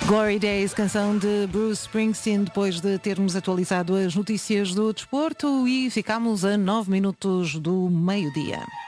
Glory Days, canção de Bruce Springsteen, depois de termos atualizado as notícias do desporto e ficámos a 9 minutos do meio-dia.